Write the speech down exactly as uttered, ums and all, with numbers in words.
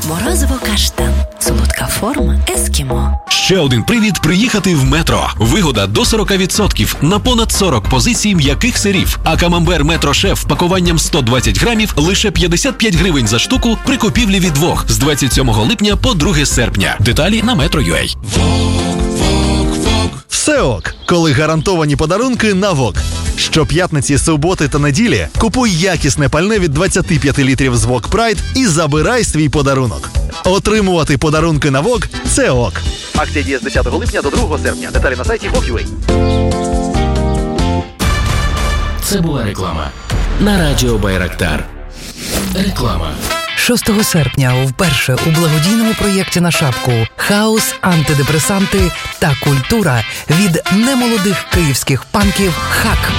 Морозиво каштан. Солодка форма ескімо. Ще один привід приїхати в Метро. Вигода до сорок відсотків на понад сорок позицій м'яких сирів. А камамбер Метро Шеф пакуванням сто двадцять грамів лише п'ятдесят п'ять гривень за штуку при купівлі від двох з двадцять сьомого липня по друге серпня. Деталі на Metro.ua. Все ок, коли гарантовані подарунки на ВОК. Щоп'ятниці, суботи та неділі купуй якісне пальне від двадцять п'ять літрів з ВОК Прайд і забирай свій подарунок. Отримувати подарунки на ВОК – це ок. Акція діє з десятого липня до другого серпня. Деталі на сайті вок крапка ю а. Це була реклама на радіо Байрактар. Реклама. шостого серпня вперше у благодійному проєкті на шапку «Хаос, антидепресанти та культура» від немолодих київських панків «Хак».